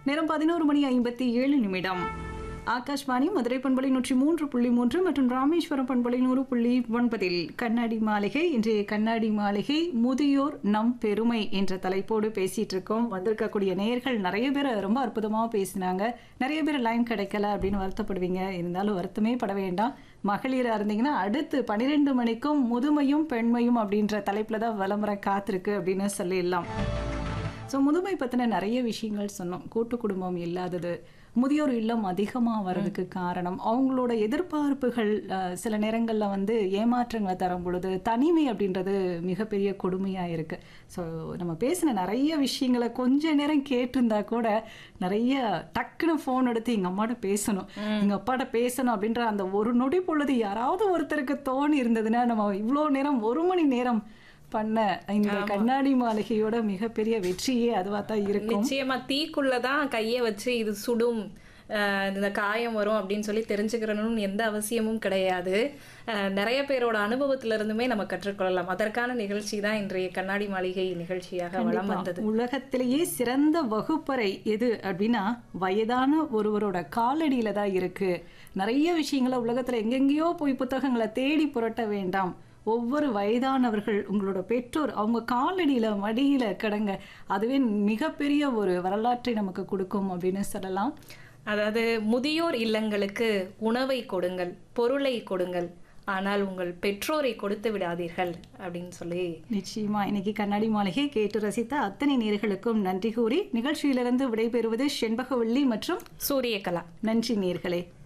நேரம் 11:57. ஆகாஷ்வாணி மதுரை பண்பலை 103.3 மற்றும் ராமேஸ்வரம் பண்பலை 100.9 கண்ணாடி மாளிகை. இன்றைய கண்ணாடி மாளிகை முதியோர் நம் பெருமை என்ற தலைப்போடு பேசிட்டு இருக்கோம். வந்திருக்கக்கூடிய நேயர்கள் நிறைய பேர் ரொம்ப அற்புதமாக பேசினாங்க. நிறைய பேர் லைன் கிடைக்கல அப்படின்னு வருத்தப்படுவீங்க. இருந்தாலும் வருத்தமே பட வேண்டாம். மகளிராக இருந்தீங்கன்னா அடுத்து 12 மணிக்கும் முதுமையும் பெண்மையும் அப்படின்ற தலைப்பில் தான் விளம்பர காத்திருக்கு அப்படின்னு சொல்லிடலாம். ஸோ முதுமை பற்றின நிறைய விஷயங்கள் சொன்னோம். கூட்டு குடும்பம் இல்லாதது, முதியோர் இல்லம் அதிகமாக வர்றதுக்கு காரணம், அவங்களோட எதிர்பார்ப்புகள் சில நேரங்களில் வந்து ஏமாற்றங்களை தரும் பொழுது தனிமை அப்படின்றது மிகப்பெரிய கொடுமையாக இருக்குது. ஸோ நம்ம பேசின நிறைய விஷயங்களை கொஞ்ச நேரம் கேட்டிருந்தா கூட நிறைய டக்குன்னு ஃபோன் எடுத்து எங்கள் அம்மாட்ட பேசணும், எங்கள் அப்பாட்ட பேசணும் அப்படின்ற அந்த ஒரு நொடி பொழுது யாராவது ஒருத்தருக்கு தோணி இருந்ததுன்னா நம்ம இவ்வளோ நேரம் 1 மணி நேரம் பண்ண இந்த கண்ணாடி மாளிகையோட மிகப்பெரிய வெற்றியே அதுவா தான் இருக்கும். நிச்சயமா தீக்குள்ளதான் கையை வச்சு இது சுடும், இந்த காயம் வரும் அப்படின்னு சொல்லி தெரிஞ்சுக்கிறணும்னு எந்த அவசியமும் கிடையாது. நிறைய பேரோட அனுபவத்துல இருந்துமே நம்ம கற்றுக்கொள்ளலாம். அதற்கான நிகழ்ச்சி தான் இன்றைய கண்ணாடி மாளிகை நிகழ்ச்சியாக வலம் வந்தது. உலகத்திலேயே சிறந்த வகுப்பறை எது அப்படின்னா வயதான ஒருவரோட காலடியில தான் இருக்கு. நிறைய விஷயங்களை உலகத்துல எங்கெங்கேயோ போய் புத்தகங்களை தேடி புரட்ட வேண்டாம். ஒவ்வொரு வயதானவர்கள் உங்களோட பெற்றோர் அவங்க காலடியில மடியில கிடங்க, அதுவே மிகப்பெரிய ஒரு வரலாற்றை நமக்கு கொடுக்கும் அப்படின்னு சொல்லலாம். அதாவது முதியோர் இல்லங்களுக்கு உணவை கொடுங்கள், பொருளை கொடுங்கள், ஆனால் உங்கள் பெற்றோரை கொடுத்து விடாதீர்கள் அப்படின்னு சொல்லி. நிச்சயமா இன்னைக்கு கண்ணாடி மாளிகை கேட்டு ரசித்த அத்தனை நேயர்களுக்கும் நன்றி கூறி நிகழ்ச்சியிலிருந்து விடைபெறுவது செண்பகவள்ளி மற்றும் சூரியகலா. நன்றி நேயர்களே.